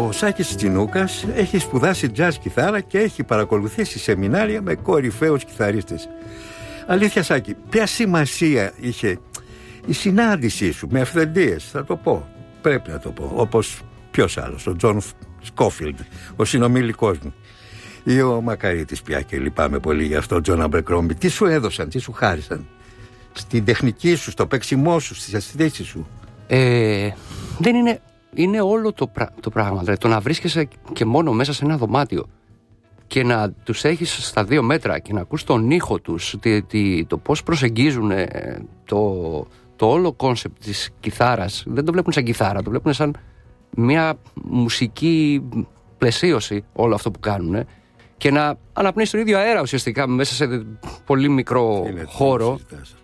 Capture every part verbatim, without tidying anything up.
Ο Σάκης Τσινούκας έχει σπουδάσει jazz κιθάρα και έχει παρακολουθήσει σεμινάρια με κορυφαίους κιθαρίστες. Αλήθεια, Σάκη, ποια σημασία είχε η συνάντησή σου με αυθεντίες, θα το πω, πρέπει να το πω, όπως ποιος άλλος, ο Τζον Σκόφιλντ, ο συνομιλικός μου, ή ο Μακαρίτης πια, και λυπάμαι πολύ γι' αυτό, Τζον Αμπερκρόμπι. Τι σου έδωσαν, τι σου χάρισαν στην τεχνική σου, στο παίξιμό σου, στις αισθήσεις σου? Ε, δεν είναι, είναι όλο το, πρα, το πράγμα. Δηλαδή, το να βρίσκεσαι και μόνο μέσα σε ένα δωμάτιο και να τους έχεις στα δύο μέτρα και να ακούς τον ήχο τους, τι, τι, το πώς προσεγγίζουν το, το όλο κόνσεπτ της κιθάρας. Δεν το βλέπουν σαν κιθάρα, το βλέπουν σαν μια μουσική πλαισίωση όλο αυτό που κάνουν, και να αναπνέεις τον ίδιο αέρα ουσιαστικά μέσα σε πολύ μικρό είναι χώρο.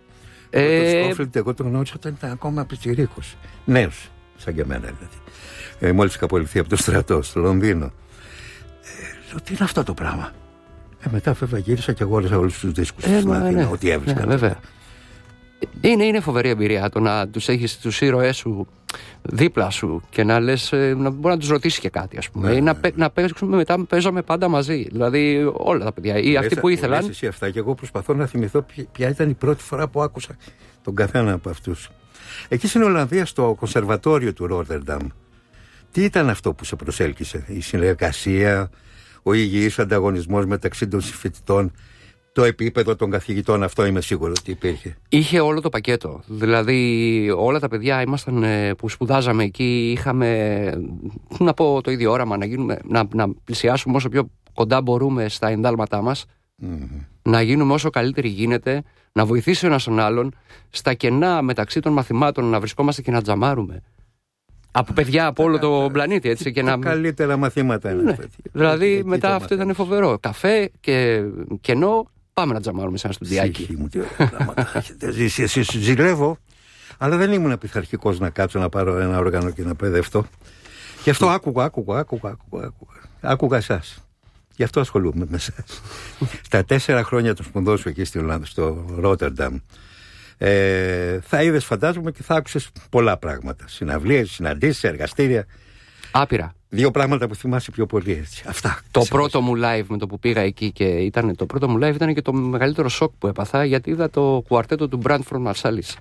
Ε... Το Σκόφιλντ εγώ τον γνώρισα όταν ήταν ακόμα πιτσιρίκος, νέος σαν και εμένα δηλαδή. Ε, μόλις είχα απολυθεί από το στρατό στο Λονδίνο. Ε, λέω, τι είναι αυτό το πράγμα? Ε, μετά βέβαια γύρισα και αγόρασα όλους τους δίσκους ε, στην Αθήνα, ναι, ό,τι έβρισκα. Ναι, βέβαια. Είναι, είναι φοβερή εμπειρία το να τους έχεις τους ήρωές σου δίπλα σου και να λες, να μπορεί να τους ρωτήσει και κάτι, ας πούμε. Ναι, ή να, ναι, να παίξουμε μετά, παίζαμε πάντα μαζί. Δηλαδή όλα τα παιδιά. Ή αυτοί που ήθελαν. Λες εσύ αυτά, και εγώ προσπαθώ να θυμηθώ ποια ήταν η πρώτη φορά που άκουσα τον καθένα από αυτούς. Εκεί στην Ολλανδία, στο κονσερβατόριο του Ρότερνταμ, τι ήταν αυτό που σε προσέλκυσε? Η συνεργασία, ο υγιής ανταγωνισμός μεταξύ των συμφοιτητών, το επίπεδο των καθηγητών? Αυτό είμαι σίγουρο ότι υπήρχε. Είχε όλο το πακέτο. Δηλαδή όλα τα παιδιά ήμασταν, που σπουδάζαμε εκεί, είχαμε, να πω, το ίδιο όραμα, να, γίνουμε, να, να πλησιάσουμε όσο πιο κοντά μπορούμε στα ενδάλματά μας, mm-hmm. να γίνουμε όσο καλύτεροι γίνεται, να βοηθήσει ο ένας τον άλλον, στα κενά μεταξύ των μαθημάτων να βρισκόμαστε και να τζαμάρουμε. Από παιδιά από όλο τον πλανήτη, έτσι. Και τα να... καλύτερα μαθήματα είναι. Ναι. Δηλαδή εκεί μετά αυτό ήταν φοβερό. Καφέ και κενό, πάμε να τζαμάρουμε σε ένα στουντιάκι. Ψυχή μου, τι ωραία πράγματα έχετε ζήσει. Εσείς ζηλεύω, αλλά δεν ήμουν πειθαρχικός να κάτσω να πάρω ένα όργανο και να παιδευτώ. Γι' αυτό άκουγα, άκουγα, άκουγα, άκουγα, άκουγα. Άκουγα εσάς. Γι' αυτό ασχολούμαι με εσάς. Στα τέσσερα χρόνια του σπουδών σου εκεί στο Ρότερνταμ, Ε, θα είδες, φαντάζομαι, και θα άκουσες πολλά πράγματα. Συναυλίες, συναντήσεις, εργαστήρια. Άπειρα. Δύο πράγματα που θυμάσαι πιο πολύ, έτσι. Αυτά. Το πρώτο μου live με το που πήγα εκεί, και ήταν το πρώτο μου live, ήταν και το μεγαλύτερο σοκ που έπαθα, γιατί είδα το κουαρτέτο του Bradford Marsalis.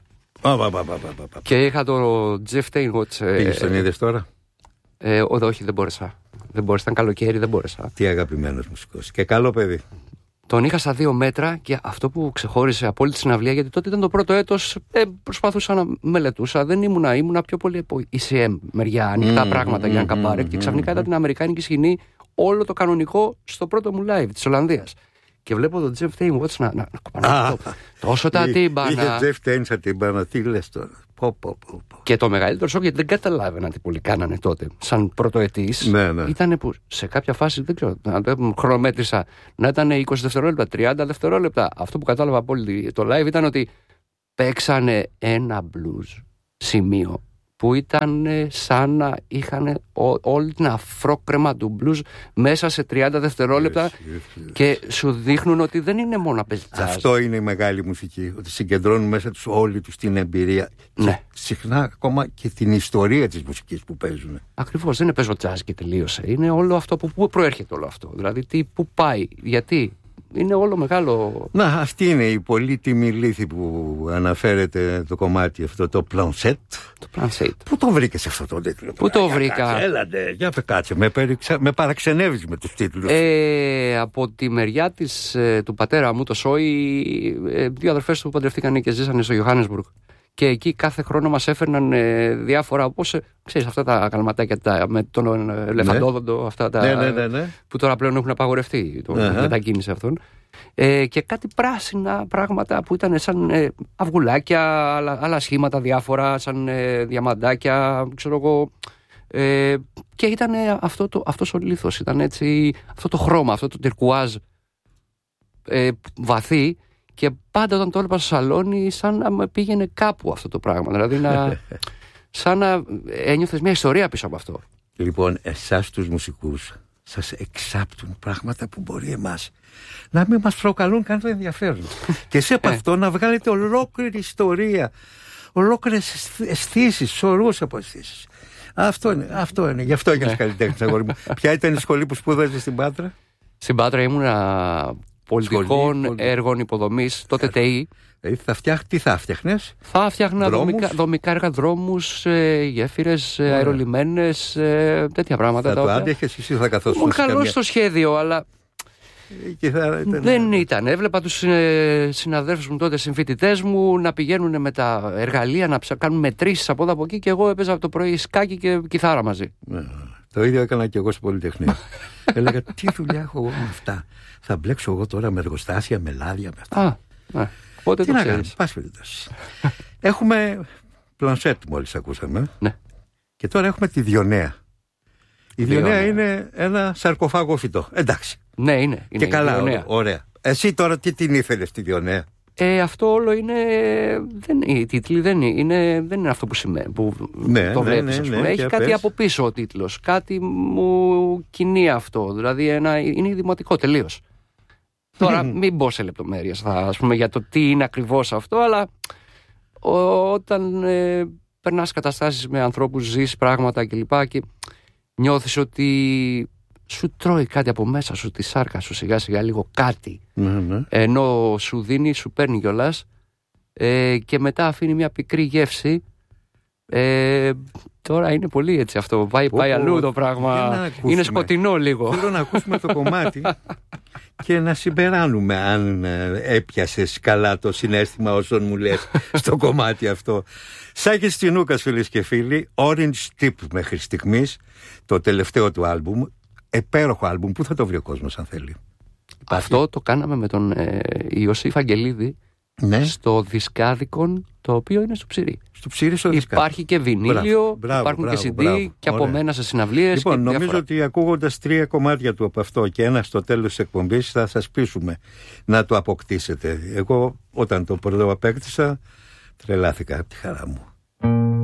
Και είχα το Jeff Tainwatch. Πήγες τον είδες τώρα? Ε, ό, όχι, δεν μπόρεσα. Δεν μπόρεσα, ήταν καλοκαίρι, δεν μπόρεσα. Τι αγαπημένος μουσικός. Και καλό παιδί. Τον είχα στα δύο μέτρα, και αυτό που ξεχώρισε από όλη τη συναυλία, γιατί τότε ήταν το πρώτο έτος, ε, προσπαθούσα να μελετούσα, δεν ήμουνα, ήμουνα πιο πολύ από ι σι εμ μεριά, ανοιχτά mm, πράγματα mm, για να καμπάρε, mm, και ξαφνικά ήταν mm, την αμερικάνικη σκηνή, όλο το κανονικό στο πρώτο μου live της Ολλανδίας. Και βλέπω τον Jeff Tainwatch να, να, να κοπανάει τόσο τα τύμπανα. Είχε Jeff Tainwatch τα τύμπανα, τι λες τώρα? Πω, πω, πω, πω. Και το μεγαλύτερο σοκ, γιατί δεν καταλάβαινα τι πολύ κάνανε τότε, σαν πρωτοετής, ναι, ναι. ήταν που σε κάποια φάση, δεν ξέρω, να το χρονομέτρησα, να ήταν είκοσι δευτερόλεπτα, τριάντα δευτερόλεπτα. Αυτό που κατάλαβα από όλη το live ήταν ότι παίξανε ένα blues σημείο που ήταν σαν να είχαν όλη την αφρόκρεμα του blues μέσα σε τριάντα δευτερόλεπτα, yes, yes, yes. Και σου δείχνουν ότι δεν είναι μόνο να παίζει jazz. Αυτό είναι η μεγάλη μουσική, ότι συγκεντρώνουν μέσα τους όλη τους την εμπειρία, ναι. Και συχνά ακόμα και την ιστορία της μουσικής που παίζουν. Ακριβώς, δεν είναι παίζω jazz και τελείωσε. Είναι όλο αυτό που, που προέρχεται όλο αυτό. Δηλαδή τι, πού πάει, γιατί. Είναι όλο μεγάλο. Να, αυτή είναι η πολύτιμη λύθη που αναφέρεται το κομμάτι αυτό, το Planchet. Το Planchet. Πού το βρήκες αυτό το τίτλο? Πού το βρήκα? Έλατε, για κάτσε, με, περιξα... με παραξενεύεις με τους τίτλους. Ε, από τη μεριά της, ε, του πατέρα μου, το Σόι, ε, δύο αδερφές του παντρευτήκαν και ζήσανε στο Johannesburg. Και εκεί κάθε χρόνο μας έφερναν ε, διάφορα, όπως, ε, ξέρεις, αυτά τα καλματάκια τα, με τον ελεφαντόδοντο, ναι. Αυτά τα ναι, ναι, ναι, ναι. που τώρα πλέον έχουν απαγορευτεί, το, uh-huh. μετακίνηση αυτών. Ε, και κάτι πράσινα πράγματα που ήταν σαν ε, αυγουλάκια, άλλα, άλλα σχήματα διάφορα, σαν ε, διαμαντάκια, ξέρω εγώ. Ε, και ήταν αυτό το, αυτός ο λίθος, ήταν έτσι, αυτό το χρώμα, αυτό το τερκουάζ ε, βαθύ. Και πάντα όταν το έβλεπα στο σαλόνι, σαν να με πήγαινε κάπου αυτό το πράγμα. Δηλαδή, να, σαν να ένιωθες μια ιστορία πίσω από αυτό. Λοιπόν, εσάς τους μουσικούς σας εξάπτουν πράγματα που μπορεί εμάς να μην μας προκαλούν καν το ενδιαφέρον. Και σε από αυτό να βγάλετε ολόκληρη ιστορία, ολόκληρες αισθήσεις, σωρούς από αισθήσεις. Αυτό είναι, αυτό είναι. Γι' αυτό έγινες καλλιτέχνης, αγόρι μου. Ποια ήταν η σχολή που σπούδαζε στην Πάτρα? Στην Πάτρα ήμουνα πολιτικών σχολή, έργων υποδομής, τότε ΤΕΙ. Δηλαδή θα φτιάχ... τι θα φτιάχνες? Θα φτιάχνα δομικά, δομικά έργα, δρόμους, ε, γέφυρες, ε, αερολιμένες, ε, τέτοια πράγματα. Θα τα το οποία... άντεχες εσύ, θα καθόσουν. Ήμουν καλός στο σχέδιο, αλλά θα... δεν ήταν. Έβλεπα τους ε, συναδέλφους μου τότε, συμφοιτητές μου, να πηγαίνουν με τα εργαλεία, να ψα... κάνουν μετρήσεις από εδώ από εκεί, και εγώ έπαιζα το πρωί σκάκι και κιθάρα μαζί. Το ίδιο έκανα και εγώ στο Πολυτεχνείο. Έλεγα, τι δουλειά έχω εγώ με αυτά? Θα μπλέξω εγώ τώρα με εργοστάσια, με λάδια, με αυτά. Α, ναι. Πότε τι το να ξέρεις? κάνεις, πας περιπτώσει. Έχουμε πλανσέτ, μόλις ακούσαμε. Ναι. Και τώρα έχουμε τη Διονέα. Η Διονέα, Διονέα είναι ένα σαρκοφάγο φυτό. Εντάξει. Ναι, είναι. είναι και καλά, Διονέα. Ωραία. Εσύ τώρα τι την ήθελες τη Διονέα? Ε, αυτό όλο είναι. Δεν, οι τίτλοι δεν είναι, δεν είναι αυτό που σημαίνει. Που ναι, το ναι, βλέπεις, ναι, ας πούμε. ναι, Έχει κάτι πες. από πίσω ο τίτλος. Κάτι μου κινεί αυτό. Δηλαδή ένα, είναι δημοτικό τελείως. Τώρα μην μπω σε λεπτομέρειες, θα, ας πούμε, για το τι είναι ακριβώς αυτό, αλλά ό, όταν ε, περνάς καταστάσεις με ανθρώπους, ζεις πράγματα κλπ. Και νιώθεις ότι σου τρώει κάτι από μέσα σου, τη σάρκα σου σιγά σιγά λίγο κάτι. Mm-hmm. Ενώ σου δίνει, σου παίρνει κιόλας, ε, και μετά αφήνει μια πικρή γεύση. Ε, τώρα είναι πολύ έτσι αυτό. Πάει, Πω, πάει πω, αλλού το πράγμα. Είναι σκοτεινό λίγο. Θέλω να ακούσουμε το κομμάτι και να συμπεράνουμε αν έπιασες καλά το συναίσθημα όσων μου λες στο κομμάτι αυτό. Σάκης Τσινούκας, φίλες και φίλοι, Orange Tip μέχρι στιγμής, το τελευταίο του άλμπουμ. Επέροχο άλμπουμ. Πού θα το βρει ο κόσμος αν θέλει? Αυτό το κάναμε με τον ε, Ιωσήφ Αγγελίδη, ναι, στο Δισκάδικον, το οποίο είναι στο Ψηρή. Στο Ψηρή, στο Δισκάδικον. Υπάρχει και βινίλιο, μπράβο, υπάρχουν μπράβο, και σι ντι, μπράβο, και από ωραία. μένα σε συναυλίες. Λοιπόν, και νομίζω διάφορα. ότι ακούγοντας τρία κομμάτια του από αυτό και ένα στο τέλος της εκπομπής θα σας πείσουμε να το αποκτήσετε. Εγώ όταν το πρώτο απέκτησα τρελάθηκα από τη χαρά μου.